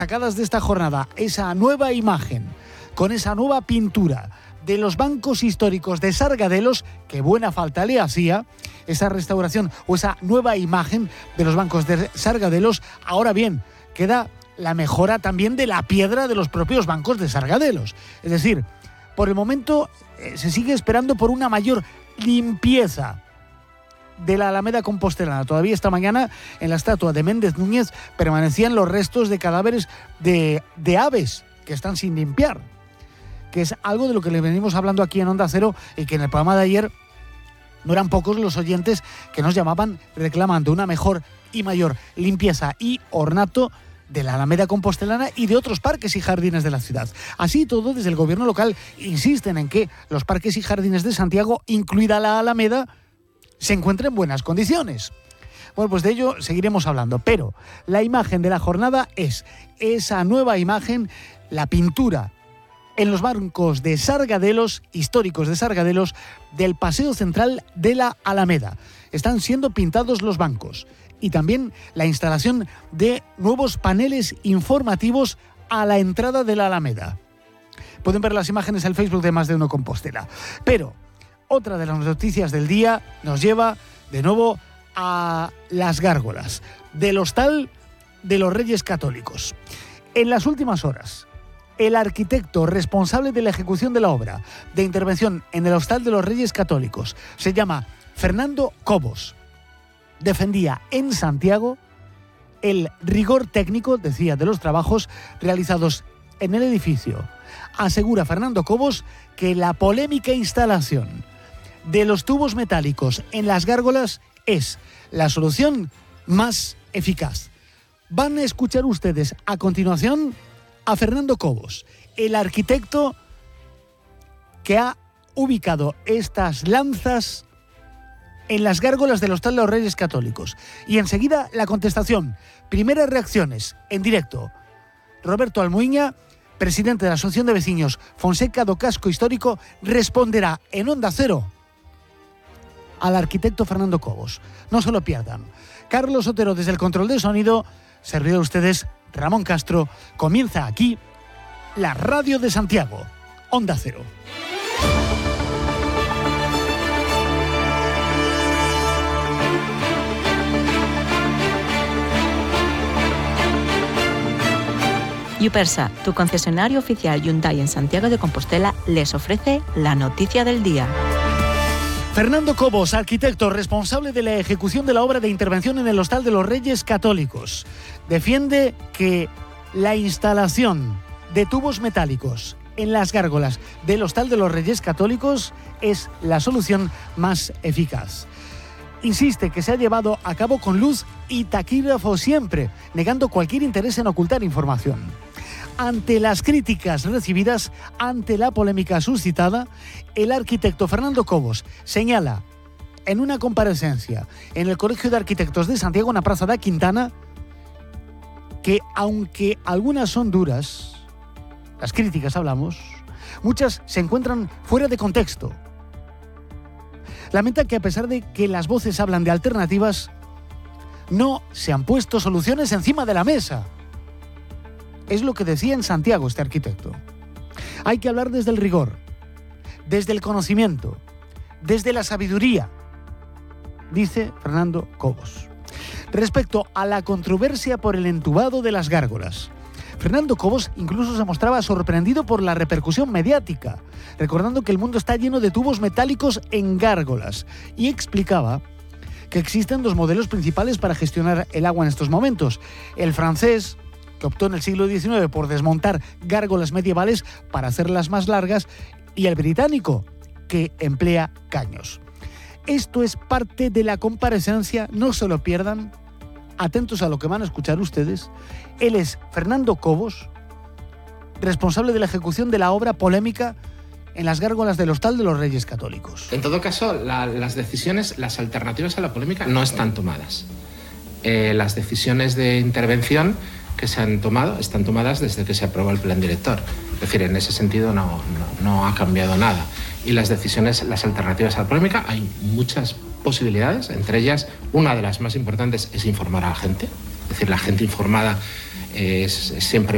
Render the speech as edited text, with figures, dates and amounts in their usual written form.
Sacadas de esta jornada, esa nueva imagen, con esa nueva pintura de los bancos históricos de Sargadelos, que buena falta le hacía, esa restauración o esa nueva imagen de los bancos de Sargadelos. Ahora bien, queda la mejora también de la piedra de los propios bancos de Sargadelos. Es decir, por el momento se sigue esperando por una mayor limpieza de la Alameda Compostelana. Todavía esta mañana en la estatua de Méndez Núñez permanecían los restos de cadáveres de aves que están sin limpiar, que es algo de lo que le venimos hablando aquí en Onda Cero, y que en el programa de ayer no eran pocos los oyentes que nos llamaban reclamando una mejor y mayor limpieza y ornato de la Alameda Compostelana y de otros parques y jardines de la ciudad. Así todo, desde el gobierno local insisten en que los parques y jardines de Santiago, incluida la Alameda, se encuentren en buenas condiciones. Bueno, pues de ello seguiremos hablando, pero la imagen de la jornada es esa nueva imagen, la pintura en los bancos de Sargadelos, históricos de Sargadelos, del Paseo Central de la Alameda. Están siendo pintados los bancos y también la instalación de nuevos paneles informativos a la entrada de la Alameda. Pueden ver las imágenes en el Facebook de Más de Uno Compostela. Pero otra de las noticias del día nos lleva de nuevo a las gárgolas del Hostal de los Reyes Católicos. En las últimas horas, el arquitecto responsable de la ejecución de la obra de intervención en el Hostal de los Reyes Católicos, se llama Fernando Cobos, defendía en Santiago el rigor técnico, decía, de los trabajos realizados en el edificio. Asegura Fernando Cobos que la polémica instalación de los tubos metálicos en las gárgolas es la solución más eficaz. Van a escuchar ustedes a continuación a Fernando Cobos, el arquitecto que ha ubicado estas lanzas en las gárgolas del Hostal de los Reyes Católicos. Y enseguida la contestación. Primeras reacciones en directo. Roberto Almuiña, presidente de la Asociación de Vecinos Fonseca do Casco Histórico, responderá en Onda Cero al arquitecto Fernando Cobos. No se lo pierdan. Carlos Otero desde el control de sonido, servidor de ustedes Ramón Castro. Comienza aquí la Radio de Santiago, Onda Cero. Yupersa, tu concesionario oficial Hyundai en Santiago de Compostela, les ofrece la noticia del día. Fernando Cobos, arquitecto responsable de la ejecución de la obra de intervención en el Hostal de los Reyes Católicos, defiende que la instalación de tubos metálicos en las gárgolas del Hostal de los Reyes Católicos es la solución más eficaz. Insiste que se ha llevado a cabo con luz y taquígrafo siempre, negando cualquier interés en ocultar información. Ante las críticas recibidas, ante la polémica suscitada, el arquitecto Fernando Cobos señala en una comparecencia en el Colegio de Arquitectos de Santiago, en la Plaza da Quintana, que aunque algunas son duras, las críticas hablamos, muchas se encuentran fuera de contexto. Lamenta que a pesar de que las voces hablan de alternativas, no se han puesto soluciones encima de la mesa. Es lo que decía en Santiago este arquitecto. Hay que hablar desde el rigor, desde el conocimiento, desde la sabiduría, dice Fernando Cobos. Respecto a la controversia por el entubado de las gárgolas, Fernando Cobos incluso se mostraba sorprendido por la repercusión mediática, recordando que el mundo está lleno de tubos metálicos en gárgolas, y explicaba que existen dos modelos principales para gestionar el agua en estos momentos. El francés, que optó en el siglo XIX por desmontar gárgolas medievales para hacerlas más largas, y el británico, que emplea caños. Esto es parte de la comparecencia, no se lo pierdan, atentos a lo que van a escuchar ustedes. Él es Fernando Cobos, responsable de la ejecución de la obra polémica en las gárgolas del Hostal de los Reyes Católicos. En todo caso, las decisiones, las alternativas a la polémica no están tomadas. Las decisiones de intervención que se han tomado están tomadas desde que se aprobó el plan director. Es decir, en ese sentido no ha cambiado nada. Y las decisiones, las alternativas a la polémica, hay muchas posibilidades. Entre ellas, una de las más importantes es informar a la gente. Es decir, la gente informada es siempre